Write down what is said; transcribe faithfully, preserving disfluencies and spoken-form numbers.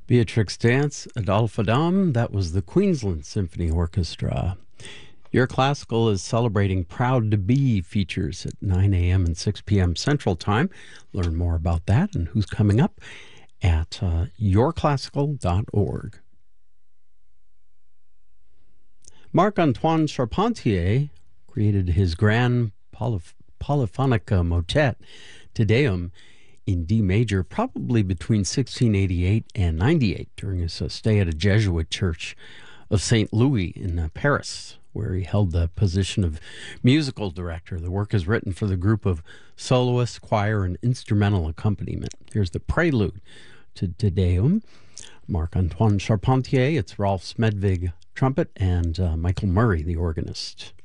Beatrix Dance, Adolphe Adam, that was the Queensland Symphony Orchestra. Your Classical is celebrating Proud to Be features at nine a.m. and six p.m. Central Time. Learn more about that and who's coming up at uh, your classical dot org. Marc-Antoine Charpentier created his grand polyph- polyphonic uh, motet, Te Deum, in D major, probably between sixteen eighty-eight and ninety-eight during his uh, stay at a Jesuit church of Saint Louis in uh, Paris, where he held the position of musical director. The work is written for the group of soloists, choir, and instrumental accompaniment. Here's the prelude to Te Deum. Marc-Antoine Charpentier, it's Rolf Smedvig, trumpet, and uh, Michael Murray, the organist.